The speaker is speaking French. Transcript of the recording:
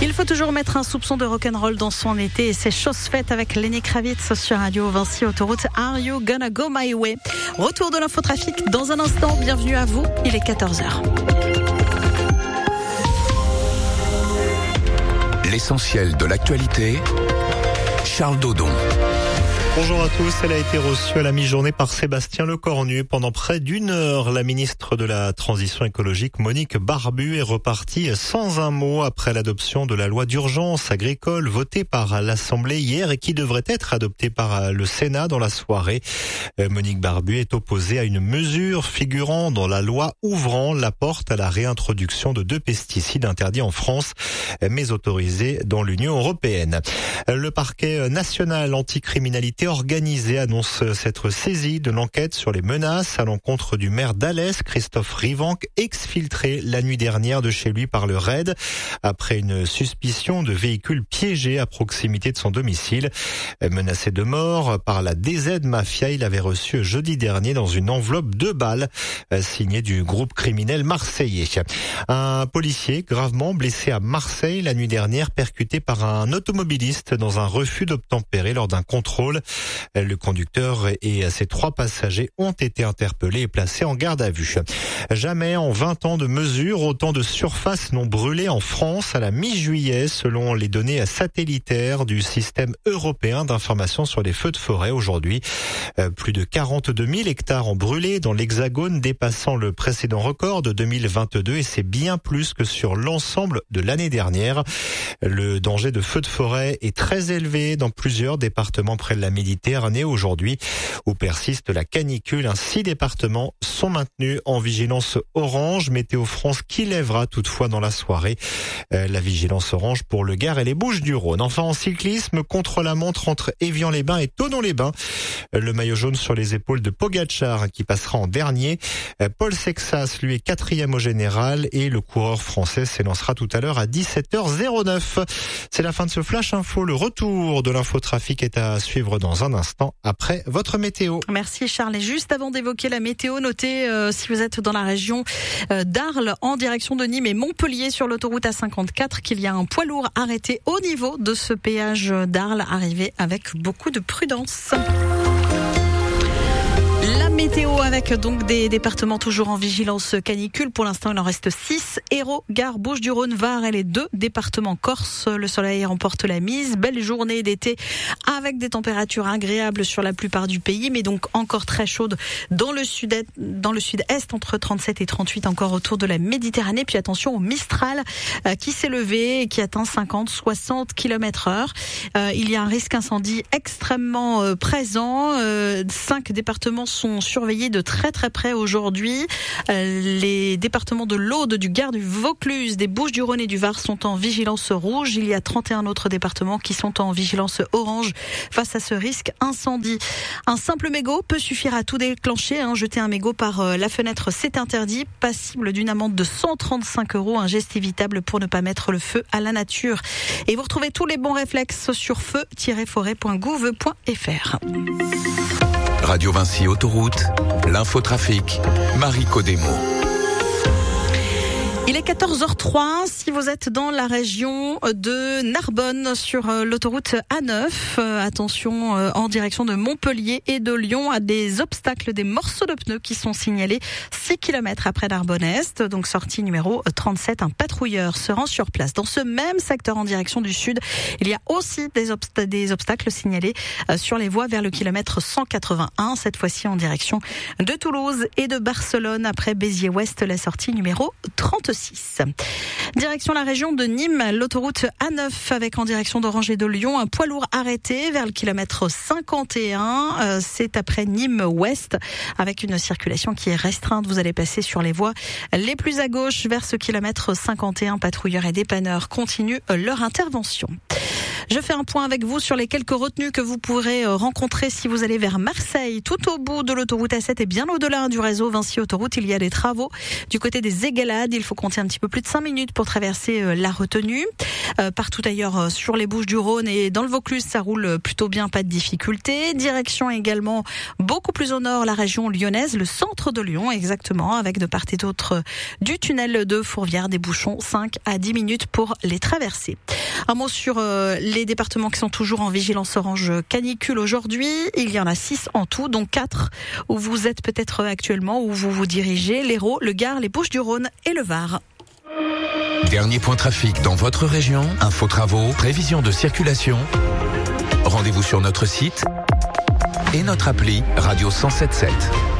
Il faut toujours mettre un soupçon de rock'n'roll dans son été et c'est chose faite avec Lenny Kravitz sur Radio Vinci Autoroute. Are You Gonna Go My Way? Retour de l'infotrafic dans un instant. Bienvenue à vous. Il est 14h. L'essentiel de l'actualité, Charles Dodon. Bonjour à tous, elle a été reçue à la mi-journée par Sébastien Lecornu. Pendant près d'une heure, la ministre de la Transition écologique, Monique Barbu, est repartie sans un mot après l'adoption de la loi d'urgence agricole votée par l'Assemblée hier et qui devrait être adoptée par le Sénat dans la soirée. Monique Barbu est opposée à une mesure figurant dans la loi ouvrant la porte à la réintroduction de 2 pesticides interdits en France, mais autorisés dans l'Union européenne. Le parquet national anticriminalité organisé annonce s'être saisi de l'enquête sur les menaces à l'encontre du maire d'Alès, Christophe Rivanc, exfiltré la nuit dernière de chez lui par le RAID après une suspicion de véhicule piégé à proximité de son domicile. Menacé de mort par la DZ Mafia, il avait reçu jeudi dernier dans une enveloppe 2 balles signée du groupe criminel marseillais. Un policier gravement blessé à Marseille la nuit dernière, percuté par un automobiliste dans un refus d'obtempérer lors d'un contrôle. Le conducteur et ses 3 passagers ont été interpellés et placés en garde à vue. Jamais en 20 ans de mesures, autant de surfaces n'ont brûlé en France à la mi-juillet, selon les données satellitaires du système européen d'information sur les feux de forêt. Aujourd'hui, plus de 42 000 hectares ont brûlé dans l'Hexagone, dépassant le précédent record de 2022, et c'est bien plus que sur l'ensemble de l'année dernière. Le danger de feux de forêt est très élevé dans plusieurs départements près de la Méditerranée aujourd'hui, où persiste la canicule. 6 départements sont maintenus en vigilance orange. Météo France qui lèvera toutefois dans la soirée la vigilance orange pour le Gard et les Bouches-du-Rhône. Enfin, en cyclisme, contre-la-montre entre Évian-les-Bains et Thonon-les-Bains. Le maillot jaune sur les épaules de Pogačar qui passera en dernier. Paul Sexas, lui, est 4e au général et le coureur français s'élancera tout à l'heure à 17h09. C'est la fin de ce Flash Info. Le retour de l'infotrafic est à suivre dans un instant après votre météo. Merci Charles. Et juste avant d'évoquer la météo, notez si vous êtes dans la région d'Arles en direction de Nîmes et Montpellier sur l'autoroute A54 qu'il y a un poids lourd arrêté au niveau de ce péage d'Arles. Arrivez avec beaucoup de prudence. La météo avec donc des départements toujours en vigilance canicule. Pour l'instant, il en reste 6. Hérault, Gard, Bouches-du-Rhône, Var et les 2 départements corse. Le soleil remporte la mise. Belle journée d'été avec des températures agréables sur la plupart du pays, mais donc encore très chaude dans le sud-est entre 37 et 38 encore autour de la Méditerranée. Puis attention au Mistral qui s'est levé et qui atteint 50-60 km/h. Il y a un risque incendie extrêmement présent. 5 départements sont surveillés de très très près aujourd'hui. Les départements de l'Aude, du Gard, du Vaucluse, des Bouches-du-Rhône et du Var sont en vigilance rouge. Il y a 31 autres départements qui sont en vigilance orange face à ce risque incendie. Un simple mégot peut suffire à tout déclencher. Jeter un mégot par la fenêtre, c'est interdit. Passible d'une amende de 135 €. Un geste évitable pour ne pas mettre le feu à la nature. Et vous retrouvez tous les bons réflexes sur feu-forêt.gouv.fr. Radio Vinci Autoroute, l'infotrafic, Marie Codemo. Il est 14h03. Si vous êtes dans la région de Narbonne sur l'autoroute A9, attention en direction de Montpellier et de Lyon à des obstacles, des morceaux de pneus qui sont signalés 6 km après Narbonne-Est. Donc sortie numéro 37, un patrouilleur se rend sur place. Dans ce même secteur en direction du sud, il y a aussi des obstacles signalés sur les voies vers le kilomètre 181, cette fois-ci en direction de Toulouse et de Barcelone après Béziers-Ouest, la sortie numéro 36. Direction la région de Nîmes, l'autoroute A9 avec en direction d'Orange et de Lyon un poids lourd arrêté vers le kilomètre 51. C'est après Nîmes-Ouest avec une circulation qui est restreinte. Vous allez passer sur les voies les plus à gauche vers ce kilomètre 51. Patrouilleurs et dépanneurs continuent leur intervention. Je fais un point avec vous sur les quelques retenues que vous pourrez rencontrer si vous allez vers Marseille. Tout au bout de l'autoroute A7 et bien au-delà du réseau Vinci Autoroute, il y a des travaux. Du côté des Égalades, il faut compter un petit peu plus de 5 minutes pour traverser la retenue. Partout ailleurs sur les Bouches-du-Rhône et dans le Vaucluse, ça roule plutôt bien, pas de difficultés. Direction également beaucoup plus au nord, la région lyonnaise, le centre de Lyon exactement, avec de part et d'autre du tunnel de Fourvière, des bouchons 5 à 10 minutes pour les traverser. Un mot sur les départements qui sont toujours en vigilance orange canicule aujourd'hui. Il y en a 6 en tout, dont 4 où vous êtes peut-être actuellement, où vous vous dirigez, l'Hérault, le Gard, les Bouches-du-Rhône et le Var. Dernier point trafic dans votre région, info travaux, prévision de circulation. Rendez-vous sur notre site et notre appli Radio 107.7.